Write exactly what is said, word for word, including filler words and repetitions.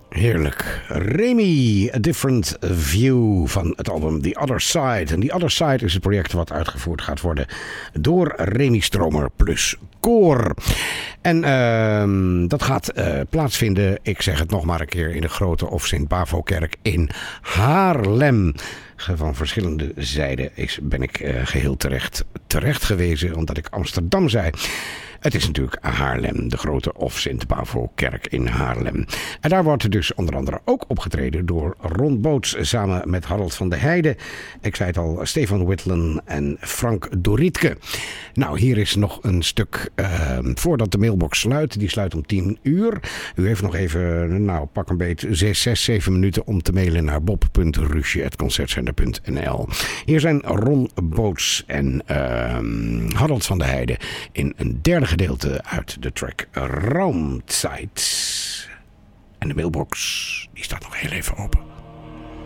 Heerlijk. Remy, A Different View van het album The Other Side. En The Other Side is het project wat uitgevoerd gaat worden door Remy Stromer plus koor. En uh, dat gaat uh, plaatsvinden, ik zeg het nog maar een keer, in de grote of Sint-Bavo-kerk in Haarlem. Van verschillende zijden is, ben ik uh, geheel terecht, terecht gewezen, omdat ik Amsterdam zei. Het is natuurlijk Haarlem, de grote of Sint-Bavo-kerk in Haarlem. En daar wordt dus onder andere ook opgetreden door Ron Boots samen met Harold van der Heijden. Ik zei het al, Stefan Whitlen en Frank Dorietke. Nou, hier is nog een stuk uh, voordat de mailbox sluit. Die sluit om tien uur. U heeft nog even, nou pak een beetje zes, zes, zeven minuten om te mailen naar bob punt rusje apenstaartje concertcenter punt n l. Hier zijn Ron Boots en uh, Harold van der Heijden in een derde gedeelte uit de track Raumzeit. En de mailbox, die staat nog heel even open.